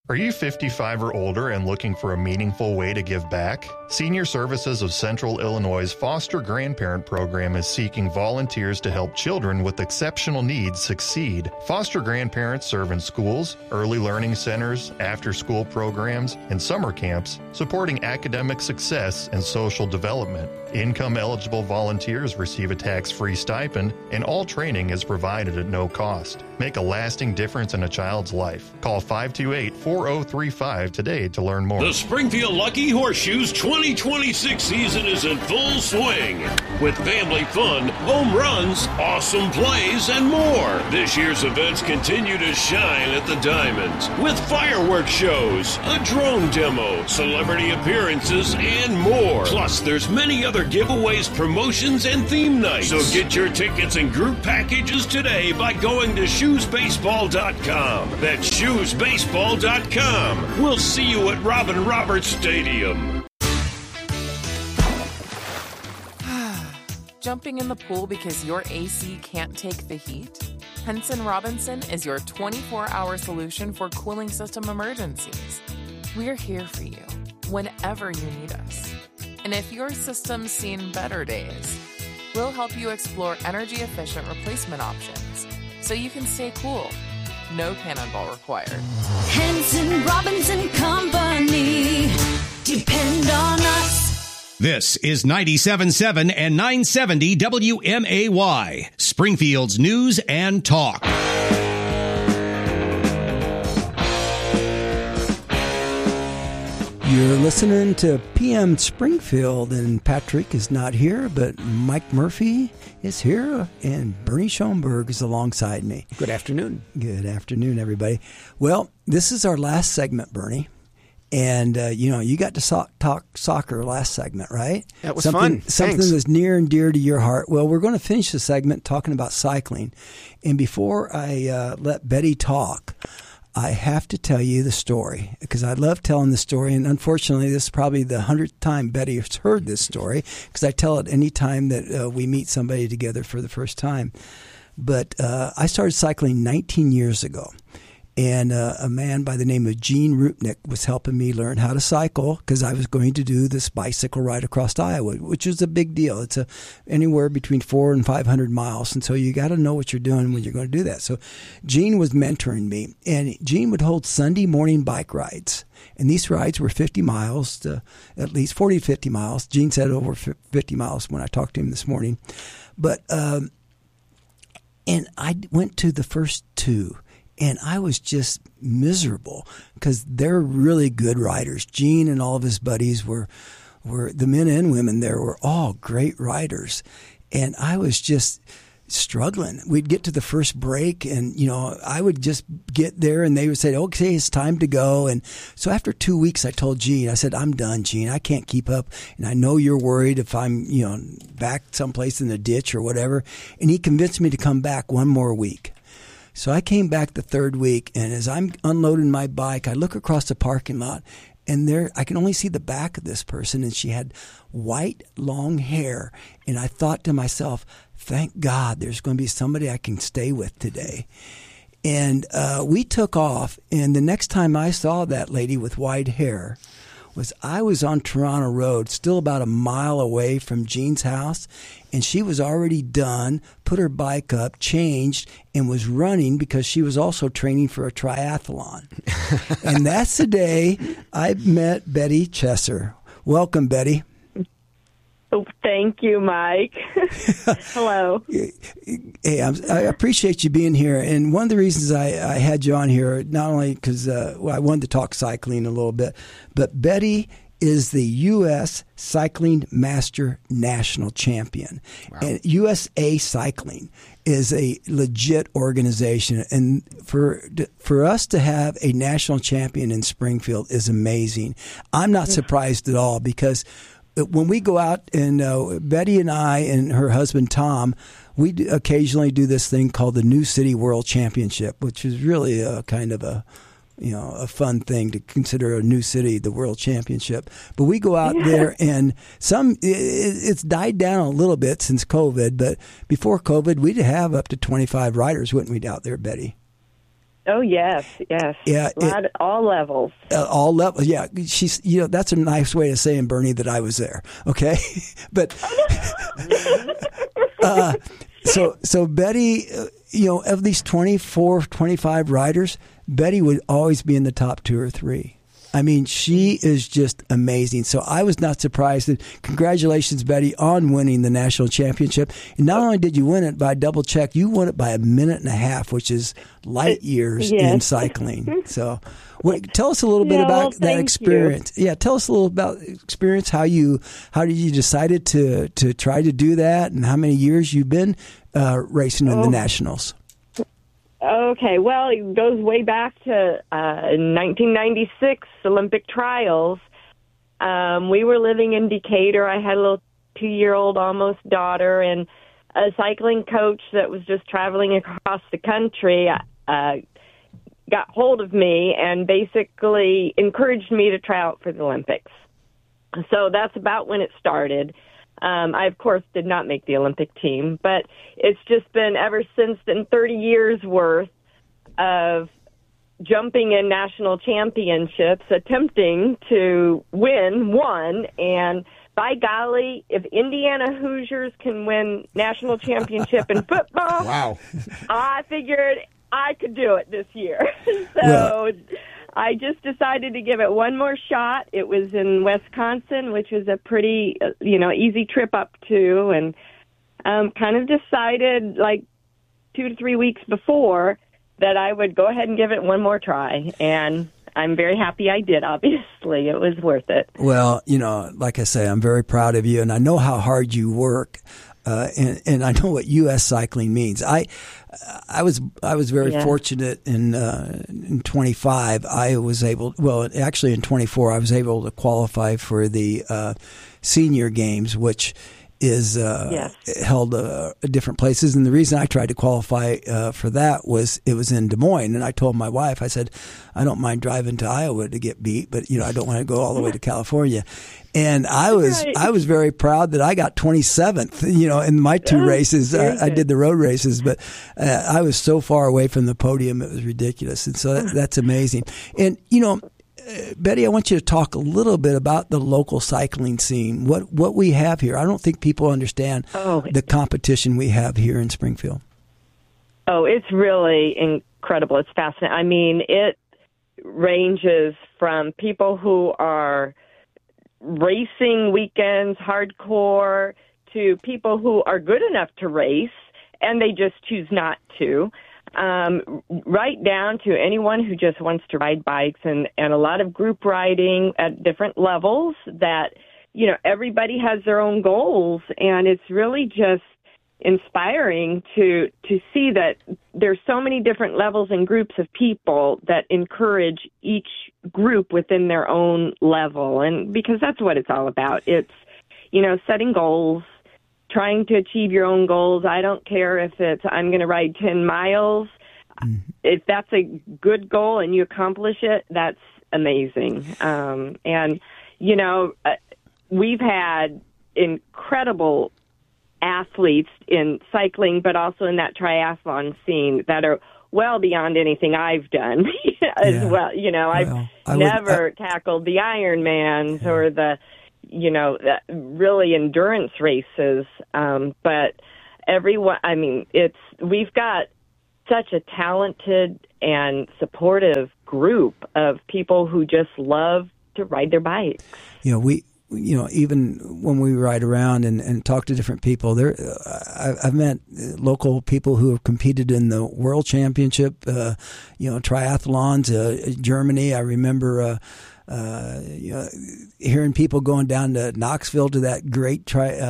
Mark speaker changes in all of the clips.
Speaker 1: Are you 55 or older and looking for a meaningful way to give back? Senior Services of Central Illinois' Foster Grandparent Program is seeking volunteers to help children with exceptional needs succeed. Foster grandparents serve in schools, early learning centers, after-school programs, and summer camps, supporting academic success and social development. Income-eligible volunteers receive a tax-free stipend, and all training is provided at no cost. Make a lasting difference in a child's life. Call 528-4035 today to learn more.
Speaker 2: The Springfield Lucky Horseshoes 2026 season is in full swing with family fun, home runs, awesome plays, and more. This year's events continue to shine at the Diamonds with fireworks shows, a drone demo, celebrity appearances, and more. Plus, there's many other giveaways, promotions, and theme nights. So get your tickets and group packages today by going to shoesbaseball.com. That's shoesbaseball.com. We'll see you at Robin Roberts Stadium.
Speaker 3: Jumping in the pool because your AC can't take the heat? Henson Robinson is your 24-hour solution for cooling system emergencies. We're here for you whenever you need us. And if your system's seen better days, we'll help you explore energy-efficient replacement options so you can stay cool. No cannonball required.
Speaker 4: Henson Robinson Company. Depend on us.
Speaker 5: This is 97.7 and 970 WMAY, Springfield's News and Talk.
Speaker 6: You're listening to PM Springfield, and Patrick is not here, but Mike Murphy is here, and Bernie Schoenberg is alongside me.
Speaker 7: Good afternoon.
Speaker 6: Good afternoon, everybody. Well, this is our last segment, Bernie. And, you got to talk soccer last segment, right?
Speaker 7: That was fun.
Speaker 6: Something that's near and dear to your heart. Well, we're going to finish the segment talking about cycling. And before I let Betty talk, I have to tell you the story because I love telling the story. And unfortunately, this is probably the 100th time Betty has heard this story because I tell it any time that we meet somebody together for the first time. But I started cycling 19 years ago. And a man by the name of Gene Rupnick was helping me learn how to cycle because I was going to do this bicycle ride across Iowa, which is a big deal. It's anywhere between 400 and 500 miles. And so you got to know what you're doing when you're going to do that. So Gene was mentoring me, and Gene would hold Sunday morning bike rides. And these rides were 50 miles, to at least 40 to 50 miles. Gene said over 50 miles when I talked to him this morning. But and I went to the first two. And I was just miserable because they're really good riders. Gene and all of his buddies were the men and women there were all great riders. And I was just struggling. We'd get to the first break and, I would just get there and they would say, okay, it's time to go. And so after 2 weeks, I told Gene, I said, I'm done, Gene. I can't keep up. And I know you're worried if I'm, back someplace in the ditch or whatever. And he convinced me to come back one more week. So I came back the third week, and as I'm unloading my bike, I look across the parking lot, and there I can only see the back of this person, and she had white, long hair. And I thought to myself, thank God there's going to be somebody I can stay with today. And we took off, and the next time I saw that lady with white hair I was on Toronto Road, still about a mile away from Gene's house, and she was already done, put her bike up, changed, and was running because she was also training for a triathlon. And that's the day I met Betty Chesser. Welcome, Betty.
Speaker 8: Oh, thank you, Mike. Hello.
Speaker 6: Hey, I appreciate you being here. And one of the reasons I had you on here, not only because I wanted to talk cycling a little bit, but Betty is the U.S. Cycling Master National Champion. Wow. And USA Cycling is a legit organization. And for us to have a national champion in Springfield is amazing. I'm not surprised at all because when we go out, and Betty and I and her husband Tom, we occasionally do this thing called the New City World Championship, which is really a kind of a fun thing to consider a new city the World Championship. But we go out there, and it's died down a little bit since COVID. But before COVID, we'd have up to 25 riders, wouldn't we, out there, Betty?
Speaker 8: Oh, yes.
Speaker 6: Yeah,
Speaker 8: all levels.
Speaker 6: All levels. Yeah, she's. That's a nice way of saying, Bernie, that I was there. Okay, but so Betty, of these 24, 25 riders, Betty would always be in the top 2 or 3. I mean, she is just amazing. So I was not surprised. Congratulations, Betty, on winning the national championship. And not only did you win it, but I double checked, you won it by a minute and a half, which is light years in cycling. So tell us a little bit about that experience. Yeah, tell us a little about the experience. How did you decided to try to do that, and how many years you've been racing in the nationals?
Speaker 8: Okay, well, it goes way back to 1996 Olympic trials. We were living in Decatur. I had a little 2-year-old almost daughter, and a cycling coach that was just traveling across the country got hold of me and basically encouraged me to try out for the Olympics. So that's about when it started. I, of course, did not make the Olympic team, but it's just been ever since then 30 years worth of jumping in national championships, attempting to win one. And by golly, if Indiana Hoosiers can win national championship in football,
Speaker 6: wow!
Speaker 8: I figured I could do it this year. So I just decided to give it one more shot. It was in Wisconsin, which was a pretty, easy trip up to, and kind of decided like 2 to 3 weeks before that I would go ahead and give it one more try. And I'm very happy I did, obviously. It was worth it.
Speaker 6: Well, like I say, I'm very proud of you, and I know how hard you work. And I know what U.S. cycling means. I was very fortunate in 25. I was able, actually in 24, I was able to qualify for the senior games, which is held at different places. And the reason I tried to qualify for that was it was in Des Moines. And I told my wife, I said, I don't mind driving to Iowa to get beat, but I don't want to go all the way to California. And I was very proud that I got 27th, in my 2 races. I did the road races, but I was so far away from the podium, it was ridiculous. And so that's amazing. And, Betty, I want you to talk a little bit about the local cycling scene, what we have here. I don't think people understand the competition we have here in Springfield.
Speaker 8: Oh, it's really incredible. It's fascinating. I mean, it ranges from people who are racing weekends, hardcore, to people who are good enough to race and they just choose not to. Right down to anyone who just wants to ride bikes, and a lot of group riding at different levels that, everybody has their own goals, and it's really just inspiring to see that there's so many different levels and groups of people that encourage each group within their own level. And because that's what it's all about. It's, setting goals, trying to achieve your own goals. I don't care if it's I'm going to ride 10 miles. If that's a good goal and you accomplish it, that's amazing. And, we've had incredible athletes in cycling, but also in that triathlon scene that are well beyond anything I've done as well. I've never tackled the Ironmans or the really endurance races. But everyone, we've got such a talented and supportive group of people who just love to ride their bikes. Even
Speaker 6: when we ride around and talk to different people, I've met local people who have competed in the World Championship, triathlons, Germany. I remember, hearing people going down to Knoxville to that great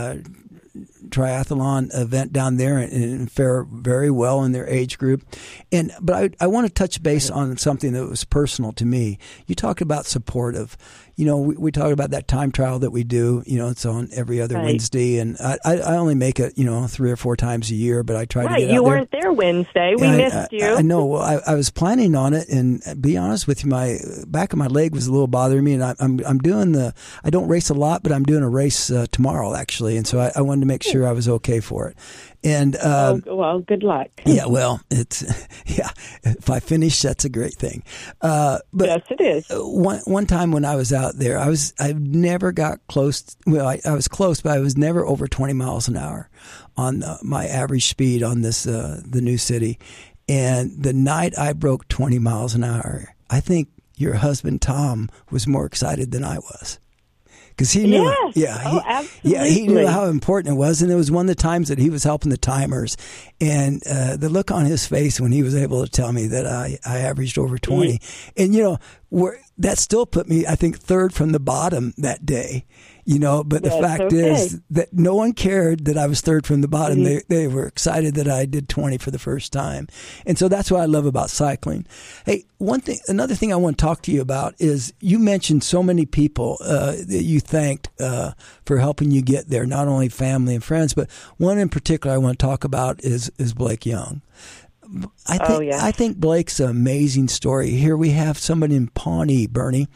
Speaker 6: triathlon event down there and fare very well in their age group. But I want to touch base on something that was personal to me. You talked about supportive. We talk about that time trial that we do. It's on every other Wednesday, and I only make it, 3 or 4 times a year, but I try to get out there.
Speaker 8: You weren't there Wednesday. We missed you.
Speaker 6: I know. I was planning on it, and be honest with you, my back of my leg was a little bothering me, and I'm doing I don't race a lot, but I'm doing a race tomorrow, actually, and so I wanted to make sure sure I was okay for it. And
Speaker 8: well, good luck.
Speaker 6: Yeah, well, it's if I finish, that's a great thing. But
Speaker 8: yes, it is.
Speaker 6: One time when I was out there, I never got close. Well, I was close, but I was never over 20 miles an hour on my average speed on this the new city. And the night I broke 20 miles an hour, I think your husband Tom was more excited than I was. Because he knew,
Speaker 8: absolutely.
Speaker 6: He knew how important it was, and it was one of the times that he was helping the timers, and the look on his face when he was able to tell me that I averaged over 20, and that still put me, I think, third from the bottom that day. But the fact is that no one cared that I was third from the bottom. Mm-hmm. They were excited that I did 20 for the first time. And so that's what I love about cycling. Hey, another thing I want to talk to you about is you mentioned so many people that you thanked for helping you get there, not only family and friends, but one in particular I want to talk about is Blake Young. I think Blake's an amazing story. Here we have somebody in Pawnee, Bernie.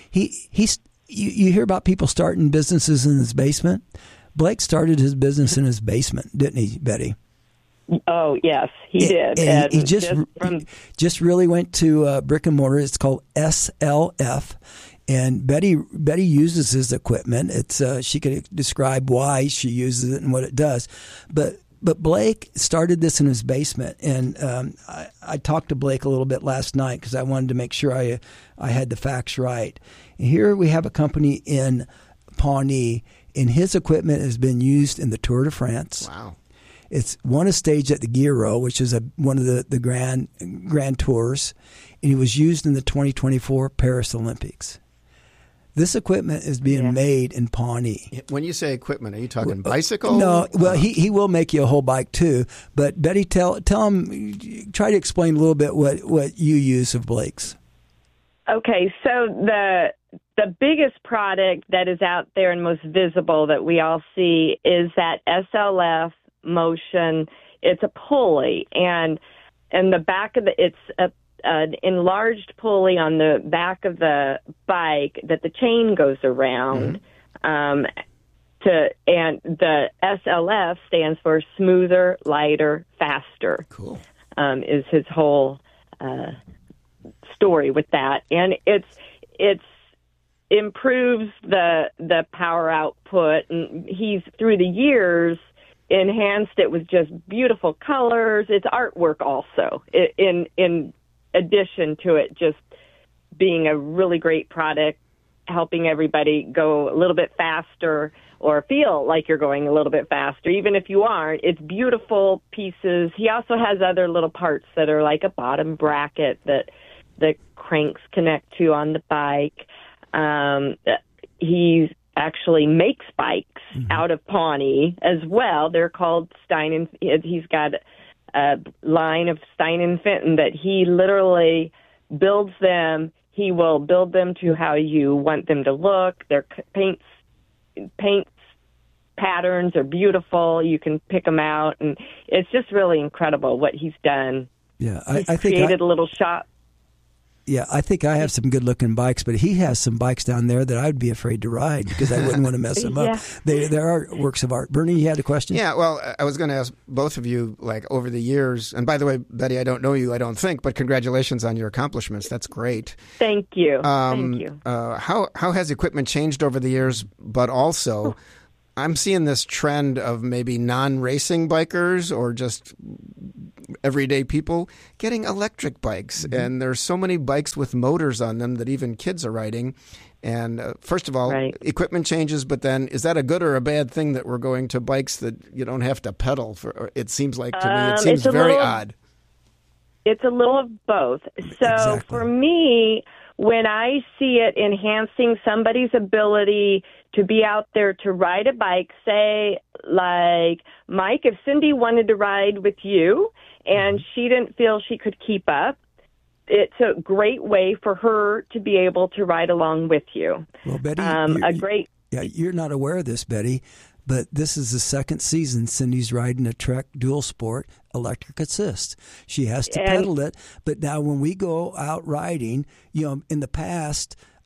Speaker 6: You hear about people starting businesses in his basement. Blake started his business in his basement, didn't he, Betty?
Speaker 8: Oh, yes, he did.
Speaker 6: And he just really went to brick and mortar. It's called SLF. And Betty uses his equipment. She could describe why she uses it and what it does. But Blake started this in his basement, and I talked to Blake a little bit last night because I wanted to make sure I had the facts right. And here we have a company in Pawnee, and his equipment has been used in the Tour de France.
Speaker 7: Wow.
Speaker 6: It's won a stage at the Giro, which is one of the grand tours, and it was used in the 2024 Paris Olympics. This equipment is being made in Pawnee.
Speaker 7: When you say equipment, are you talking bicycle?
Speaker 6: No, well, he will make you a whole bike too. But Betty, tell him, try to explain a little bit what you use of Blake's.
Speaker 8: Okay, so the biggest product that is out there and most visible that we all see is that SLF Motion. It's a pulley, and the back of it's an enlarged pulley on the back of the bike that the chain goes around. Mm-hmm. And the SLF stands for smoother, lighter, faster.
Speaker 7: Cool.
Speaker 8: Is his whole story with that, and it's improves the power output, and he's through the years enhanced it with just beautiful colors. It's artwork also in addition to it just being a really great product, helping everybody go a little bit faster or feel like you're going a little bit faster, even if you aren't. It's beautiful pieces. He also has other little parts that are like a bottom bracket that the cranks connect to on the bike. He actually makes bikes out of Pawnee as well. They're called Stein & he's got a line of Stein & Fenton that he literally builds them. He will build them to how you want them to look. Their paints patterns are beautiful. You can pick them out, and it's just really incredible what he's done.
Speaker 6: Yeah,
Speaker 8: I think created a little shop.
Speaker 6: Yeah, I think I have some good-looking bikes, but he has some bikes down there that I'd be afraid to ride because I wouldn't want to mess them up. There are works of art. Bernie, you had a question?
Speaker 7: Yeah, well, I was going to ask both of you, like, over the years, and by the way, Betty, I don't know you, I don't think, but congratulations on your accomplishments. That's great.
Speaker 8: Thank you. Thank you.
Speaker 7: How has equipment changed over the years, but also... I'm seeing this trend of maybe non-racing bikers or just everyday people getting electric bikes. Mm-hmm. And there's so many bikes with motors on them that even kids are riding. And first of all, equipment changes, but then is that a good or a bad thing that we're going to bikes that you don't have to pedal for? It seems like to me, it seems very odd.
Speaker 8: It's a little of both. So for me, when I see it enhancing somebody's ability to be out there to ride a bike, say, like, Mike, if Cindy wanted to ride with you and she didn't feel she could keep up, it's a great way for her to be able to ride along with you.
Speaker 6: Well, Betty, you're not aware of this, Betty, but this is the second season Cindy's riding a Trek Dual Sport electric assist. She has to pedal it, but now when we go out riding, in the past,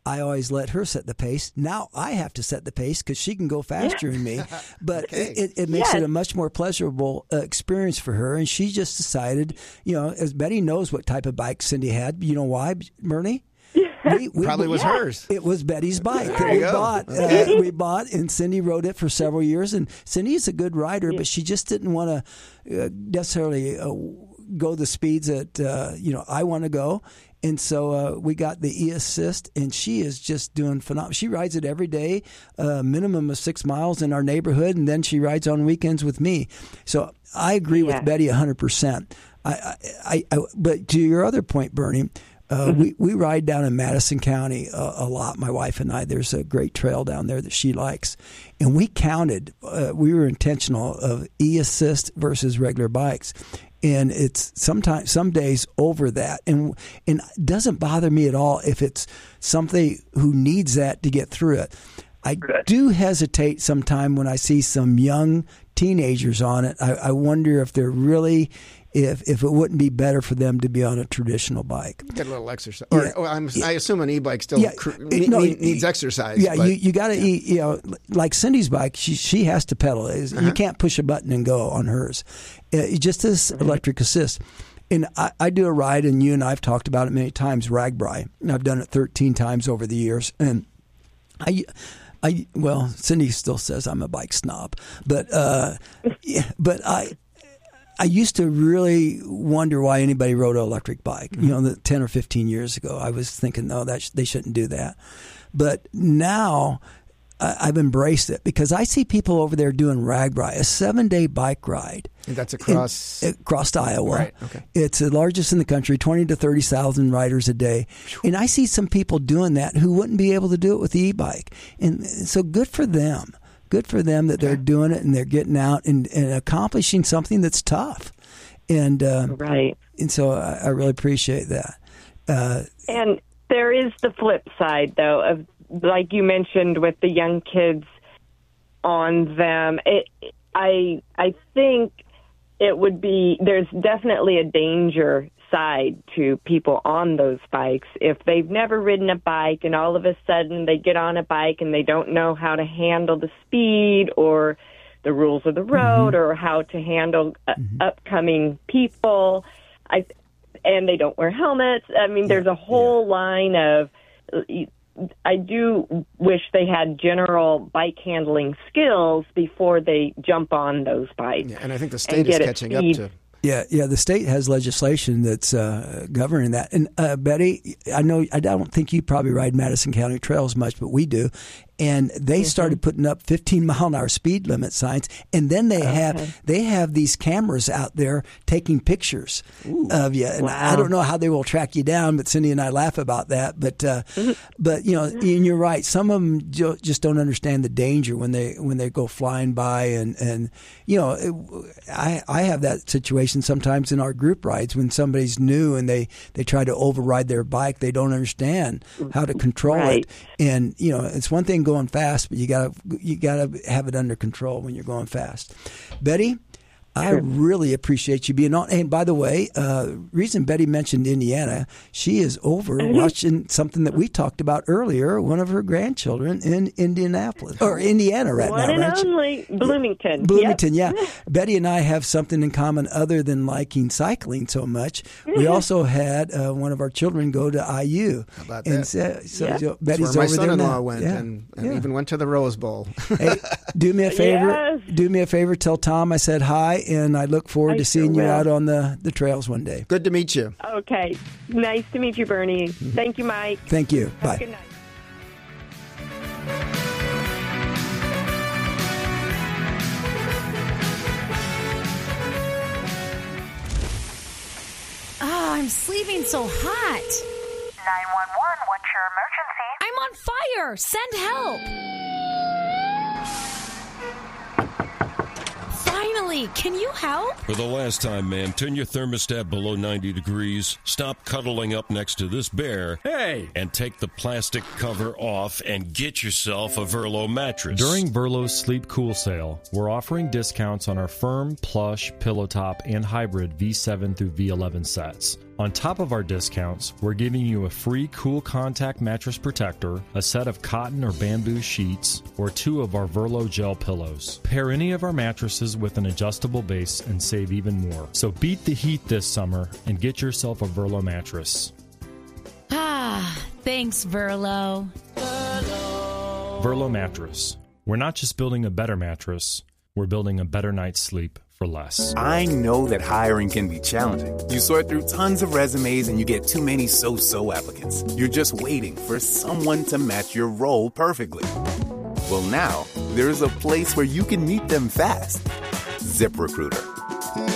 Speaker 6: I always let her set the pace. Now I have to set the pace because she can go faster than me. But it makes it a much more pleasurable experience for her. And she just decided, as Betty knows what type of bike Cindy had. You know why, Bernie?
Speaker 7: Probably was hers.
Speaker 6: It was Betty's bike that we bought, and Cindy rode it for several years. And Cindy is a good rider, but she just didn't want to necessarily go the speeds that I want to go. And so we got the e-assist, and she is just doing phenomenal. She rides it every day, minimum of 6 miles in our neighborhood, and then she rides on weekends with me. So I agree with Betty 100%. But to your other point, Bernie, we ride down in Madison County a lot, my wife and I. There's a great trail down there that she likes. And we counted, we were intentional of e-assist versus regular bikes. And it's sometimes, some days over that. And it doesn't bother me at all if it's somebody who needs that to get through it. I do hesitate sometime when I see some young teenagers on it. I wonder if they're really... If it wouldn't be better for them to be on a traditional bike.
Speaker 7: Get a little exercise. I assume an e-bike still needs exercise.
Speaker 6: Yeah, you got to eat. Like Cindy's bike, she has to pedal. You can't push a button and go on hers. Just this electric assist. And I do a ride, and you and I have talked about it many times, RAGBRAI. And I've done it 13 times over the years. And well, Cindy still says I'm a bike snob. But I used to really wonder why anybody rode an electric bike. 10 or 15 years ago, I was thinking, no, they shouldn't do that. But now I've embraced it because I see people over there doing RAGBRAI, a 7-day bike ride.
Speaker 7: And that's across
Speaker 6: Iowa.
Speaker 7: Right. Okay.
Speaker 6: It's the largest in the country, 20 to 30,000 riders a day. And I see some people doing that who wouldn't be able to do it with the e-bike. And so good for them. Good for them that they're doing it and they're getting out and accomplishing something that's tough. And and so I really appreciate that.
Speaker 8: And there is the flip side, though, of like you mentioned with the young kids on them. I think it would be, there's definitely a danger side to people on those bikes. If they've never ridden a bike and all of a sudden they get on a bike and they don't know how to handle the speed or the rules of the road or how to handle upcoming people, and they don't wear helmets. I mean, there's a whole line of, I do wish they had general bike handling skills before they jump on those bikes.
Speaker 7: Yeah, and I think the state is catching up to.
Speaker 6: Yeah, the state has legislation that's governing that. And Betty, I don't think you probably ride Madison County trails much, but we do. And they started putting up 15-mile-an-hour speed limit signs, and then they have these cameras out there taking pictures of you. And I don't know how they will track you down, but Cindy and I laugh about that. But and you're right. Some of them just don't understand the danger when they go flying by, and I have that situation sometimes in our group rides when somebody's new and they try to override their bike. They don't understand how to control it, and it's one thing going fast, but you gotta have it under control when you're going fast. Betty, I really appreciate you being on. And by the way, reason Betty mentioned Indiana, she is over watching something that we talked about earlier, one of her grandchildren in Indianapolis, or Indiana right now.
Speaker 8: One and only Bloomington.
Speaker 6: Bloomington, yeah. Betty and I have something in common other than liking cycling so much. We also had one of our children go to IU.
Speaker 7: How about
Speaker 6: and
Speaker 7: that?
Speaker 6: So Betty's
Speaker 7: over there now. My
Speaker 6: son-in-law
Speaker 7: went and even went to the Rose Bowl.
Speaker 6: Hey, do me a favor. Do me a favor. Tell Tom I said hi. And I look forward to seeing you out on the trails one day.
Speaker 7: Good to meet you.
Speaker 8: Okay. Nice to meet you, Bernie. Thank you, Mike.
Speaker 6: Thank you.
Speaker 8: Have
Speaker 6: Bye.
Speaker 8: a good night.
Speaker 4: I'm sleeping so hot.
Speaker 9: 911, what's your emergency?
Speaker 4: I'm on fire. Send help. Finally, can you help?
Speaker 2: For the last time, ma'am, turn your thermostat below 90 degrees, stop cuddling up next to this bear, and take the plastic cover off and get yourself a Verlo mattress.
Speaker 10: During Verlo's Sleep Cool sale, we're offering discounts on our firm, plush, pillow top, and hybrid V7 through V11 sets. On top of our discounts, we're giving you a free Cool Contact mattress protector, a set of cotton or bamboo sheets, or 2 of our Verlo gel pillows. Pair any of our mattresses with an adjustable base and save even more. So beat the heat this summer and get yourself a Verlo mattress.
Speaker 4: Ah, thanks, Verlo.
Speaker 10: Verlo mattress. We're not just building a better mattress, we're building a better night's sleep for less.
Speaker 11: I know that hiring can be challenging. You sort through tons of resumes and you get too many so-so applicants. You're just waiting for someone to match your role perfectly. Well, now, there's a place where you can meet them fast. ZipRecruiter.